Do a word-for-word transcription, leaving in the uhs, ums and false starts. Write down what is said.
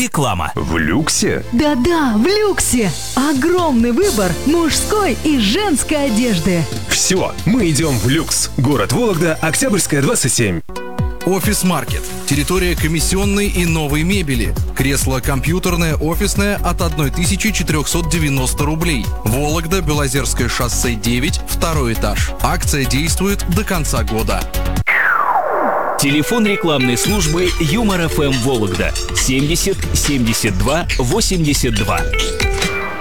Реклама. В люксе? Да-да, в люксе. Огромный выбор мужской и женской одежды. Все, мы идем в люкс. Город Вологда, Октябрьская, двадцать семь. Офис-маркет. Территория комиссионной и новой мебели. Кресло компьютерное, офисное от тысяча четыреста девяносто рублей. Вологда, Белозерское шоссе девять, второй этаж. Акция действует до конца года. Телефон рекламной службы Юмор эф эм Вологда семьдесят семьдесят два восемьдесят два.